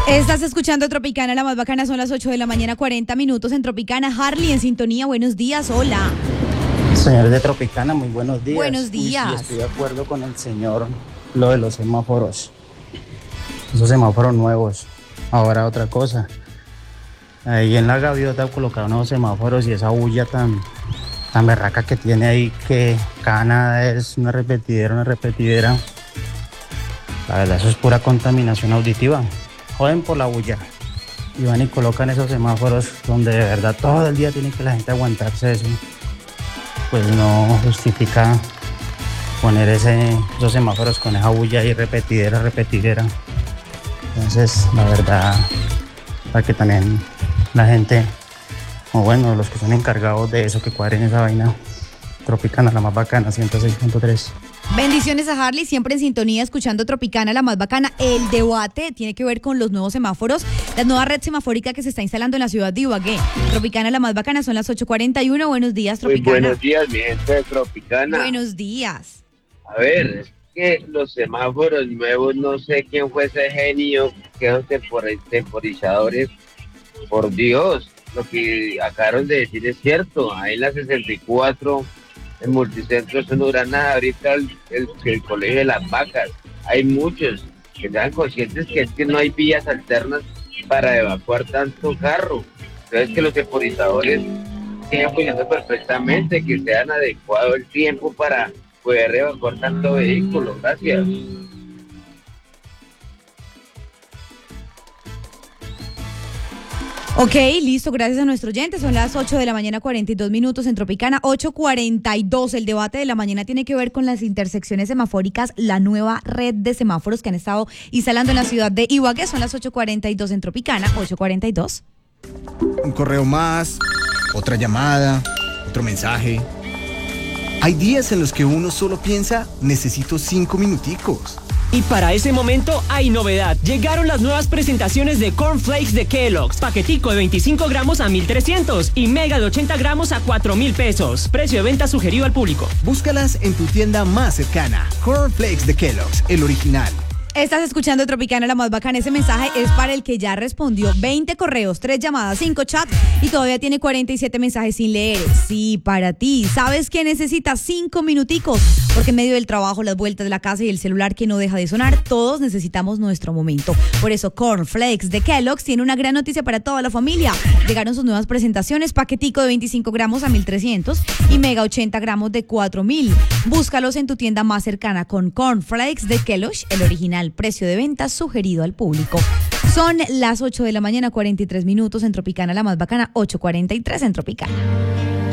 Estás escuchando Tropicana, la más bacana, son las 8 de la mañana, 40 minutos en Tropicana. Harley en sintonía, buenos días, hola. Señores de Tropicana, muy buenos días. Buenos días. Sí, estoy de acuerdo con el señor, lo de los semáforos. Esos semáforos nuevos. Ahora otra cosa. Ahí en la gaviota colocaron unos semáforos y esa bulla tan berraca que tiene ahí, que cada nada es una repetidera. La verdad, eso es pura contaminación auditiva. Joden por la bulla. Y van y colocan esos semáforos donde de verdad todo el día tiene que la gente aguantarse eso. Pues no justifica poner esos semáforos con esa bulla y repetidera. Entonces, la verdad, para que también la gente, o bueno, los que son encargados de eso, que cuadren esa vaina. Tropicana, la más bacana, 106.3. Bendiciones a Harley, siempre en sintonía, escuchando Tropicana, la más bacana. El debate tiene que ver con los nuevos semáforos, la nueva red semafórica que se está instalando en la ciudad de Ibagué. Tropicana, la más bacana, son las 8:41. Buenos días, Tropicana. Muy buenos días, mi gente de Tropicana. Buenos días. A ver, es que los semáforos nuevos, no sé quién fue ese genio, que esos temporizadores, por Dios, lo que acabaron de decir es cierto. Ahí en la 64, el multicentro, eso no dura nada. Ahorita el colegio de las vacas, hay muchos que sean conscientes que es que no hay vías alternas para evacuar tanto carro. Entonces que los temporizadores siguen funcionando perfectamente, que sean adecuado el tiempo para poder evacuar tanto vehículo. Gracias. Ok, listo, gracias a nuestro oyente. Son las 8 de la mañana, 42 minutos en Tropicana, 8:42. El debate de la mañana tiene que ver con las intersecciones semafóricas, la nueva red de semáforos que han estado instalando en la ciudad de Ibagué. Son las 8:42 en Tropicana, 8:42. Un correo más, otra llamada, otro mensaje. Hay días en los que uno solo piensa, necesito 5 minuticos. Y para ese momento hay novedad. Llegaron las nuevas presentaciones de Corn Flakes de Kellogg's. Paquetico de 25 gramos a 1,300 y mega de 80 gramos a 4,000 pesos. Precio de venta sugerido al público. Búscalas en tu tienda más cercana. Corn Flakes de Kellogg's, el original. Estás escuchando Tropicana, la más bacana. Ese mensaje es para el que ya respondió 20 correos, 3 llamadas, 5 chats y todavía tiene 47 mensajes sin leer. Sí, para ti. ¿Sabes que necesitas 5 minuticos? Porque en medio del trabajo, las vueltas de la casa y el celular que no deja de sonar, todos necesitamos nuestro momento. Por eso Corn Flakes de Kellogg's tiene una gran noticia para toda la familia. Llegaron sus nuevas presentaciones, paquetico de 25 gramos a 1,300 y mega 80 gramos de 4,000. Búscalos en tu tienda más cercana con Corn Flakes de Kellogg's, el original. Precio de venta sugerido al público. Son las 8 de la mañana, 43 minutos en Tropicana, la más bacana, 8:43 en Tropicana.